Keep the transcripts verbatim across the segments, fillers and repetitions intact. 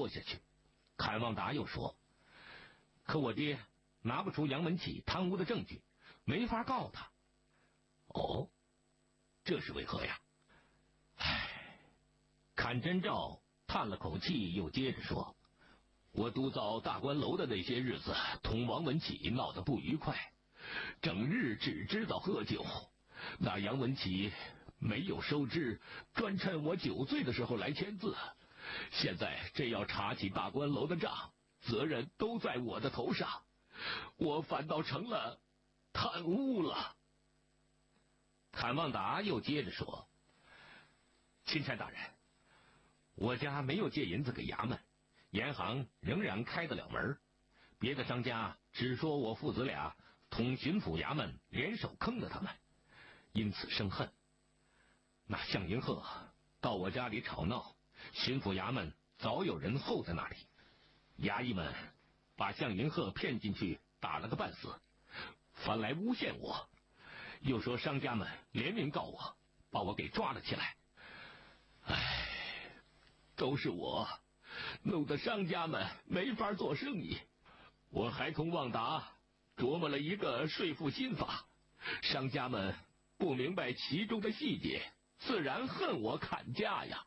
下去。坎旺达又说：“可我爹拿不出杨文启贪污的证据，没法告他。”哦，这是为何呀？唉，坎真照叹了口气，又接着说：“我督造大观楼的那些日子，同王文启闹得不愉快，整日只知道喝酒。那杨文启没有收支，专趁我酒醉的时候来签字。现在这要查起大观楼的账，责任都在我的头上，我反倒成了贪污了。”坎旺达又接着说：“钦差大人，我家没有借银子给衙门，盐行仍然开得了门。别的商家只说我父子俩同巡抚衙门联手坑了他们，因此生恨。那向银鹤到我家里吵闹，巡抚衙门早有人候在那里，衙役们把向银鹤骗进去，打了个半死，反来诬陷我，又说商家们联名告我，把我给抓了起来。唉，都是我弄得商家们没法做生意。我还同旺达琢磨了一个税赋新法，商家们不明白其中的细节，自然恨我砍价呀。”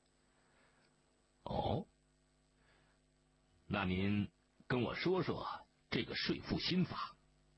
哦，那您跟我说说这个税赋新法。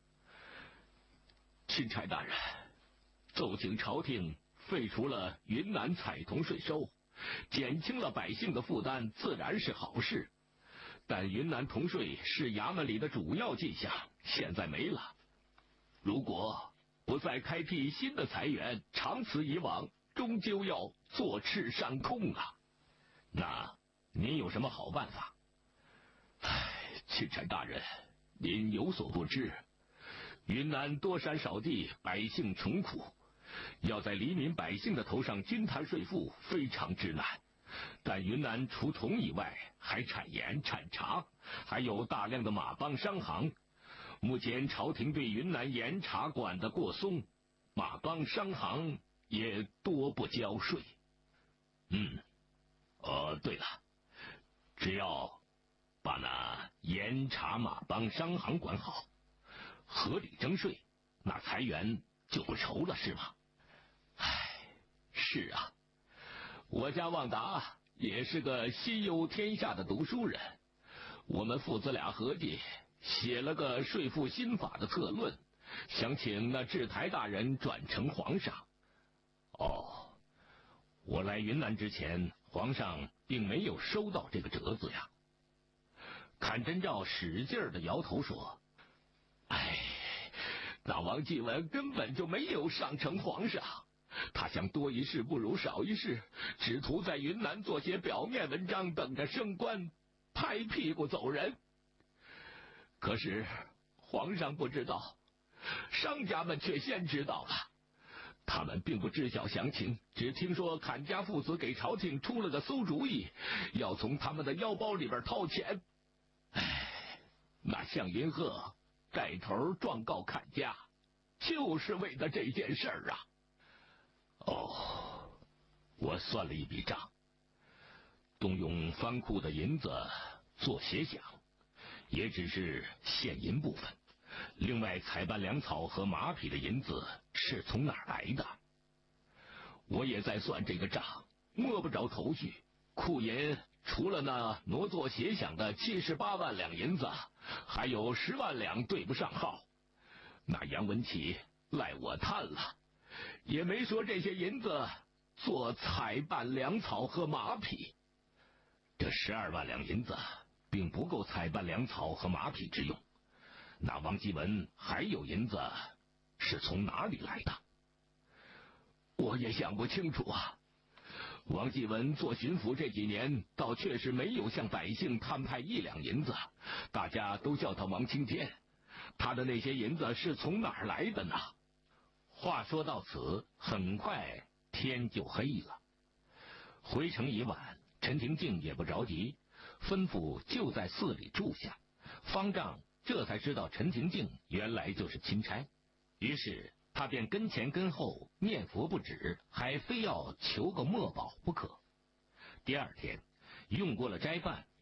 钦差大人，奏请朝廷废除了云南采铜税收，减轻了百姓的负担，自然是好事。但云南铜税是衙门里的主要进项，现在没了。如果不再开辟新的财源，长此以往，终究要坐吃山空啊。那您有什么好办法？唉，钦差大人，您有所不知，云南多山少地，百姓穷苦，要在黎民百姓的头上均摊税赋，非常之难。但云南除铜以外，还产盐、产茶，还有大量的马帮商行。目前朝廷对云南盐茶管得过松，马帮商行也多不交税。嗯，哦，对了，只要把那盐茶马帮商行管好，合理征税，那财源就不愁了，是吗？唉，是啊，我家旺达也是个心忧天下的读书人，我们父子俩合计写了个税赋新法的策论，想请那制台大人转呈皇上。哦，我来云南之前，皇上并没有收到这个折子呀。坎真照使劲的摇头说：“哎，那王继文根本就没有上呈皇上，他想多一事不如少一事，只图在云南做些表面文章，等着升官，拍屁股走人。可是皇上不知道，商家们却先知道了。他们并不知晓详情，只听说坎家父子给朝廷出了个馊主意，要从他们的腰包里边掏钱。唉，那向银鹤带头状告坎家，就是为了这件事儿啊。哦，我算了一笔账，动用藩库的银子做协饷，也只是现银部分，另外采办粮草和马匹的银子是从哪儿来的？我也在算这个账，摸不着头绪。库银除了那挪作协饷的七十八万两银子，还有十万两对不上号。那杨文启赖我贪了，也没说这些银子做采办粮草和马匹。这十二万两银子并不够采办粮草和马匹之用，那王继文还有银子是从哪里来的？我也想不清楚啊。王继文做巡抚这几年，倒确实没有向百姓摊派一两银子，大家都叫他王青天。他的那些银子是从哪儿来的呢？话说到此，很快天就黑了。回城已晚，陈廷敬也不着急，吩咐就在寺里住下。方丈这才知道陈廷敬原来就是钦差，于是他便跟前跟后念佛不止，还非要求个墨宝不可。第二天用过了斋饭，